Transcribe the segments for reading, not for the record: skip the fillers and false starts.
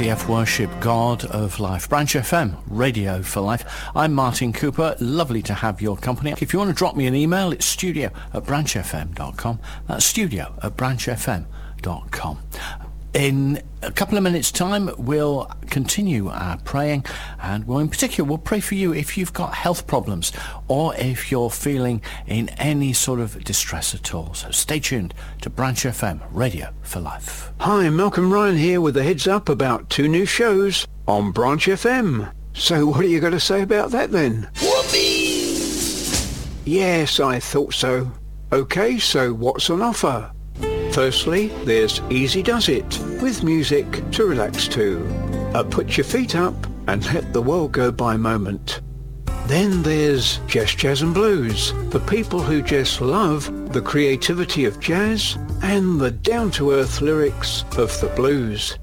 ICF Worship, God of Life, Branch FM, Radio for Life. I'm Martin Cooper. Lovely to have your company. If you want to drop me an email, it's studio@branchfm.com. That's studio@branchfm.com. In a couple of minutes' time, we'll continue our praying, and in particular, we'll pray for you if you've got health problems or if you're feeling in any sort of distress at all. So stay tuned to Branch FM, Radio for Life. Hi, Malcolm Ryan here with a heads up about 2 new shows on Branch FM. So what are you going to say about that then? Whoopee! Yes, I thought so. Okay, so what's on offer? Firstly, there's Easy Does It, with music to relax to. A put your feet up and let the world go by moment. Then there's Just Jazz and Blues, for people who just love the creativity of jazz and the down-to-earth lyrics of the blues.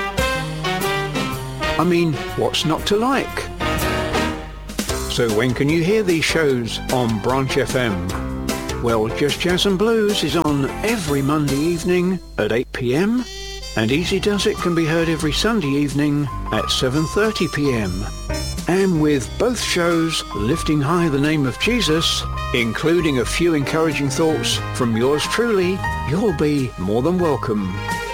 I mean, what's not to like? So when can you hear these shows on Branch FM? Well, Just Jazz and Blues is on every Monday evening at 8 p.m. and Easy Does It can be heard every Sunday evening at 7:30 p.m. And with both shows lifting high the name of Jesus, including a few encouraging thoughts from yours truly, you'll be more than welcome.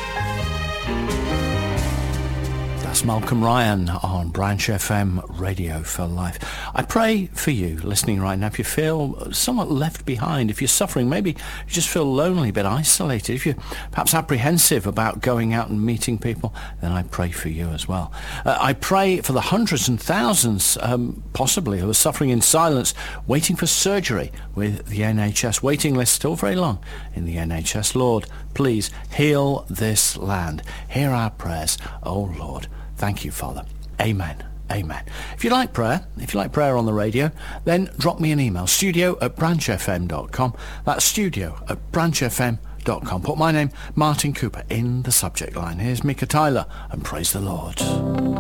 That's Malcolm Ryan on Branch FM, Radio for Life. I pray for you listening right now. If you feel somewhat left behind, if you're suffering, maybe you just feel lonely, a bit isolated, if you're perhaps apprehensive about going out and meeting people, then I pray for you as well. I pray for the hundreds and thousands, possibly, who are suffering in silence, waiting for surgery with the NHS. Waiting list still very long in the NHS. Lord, please heal this land. Hear our prayers, oh Lord. Thank you, Father. Amen. Amen. If you like prayer on the radio, then drop me an email, studio@branchfm.com. That's studio@branchfm.com. Put my name, Martin Cooper, in the subject line. Here's Mika Tyler, and praise the Lord.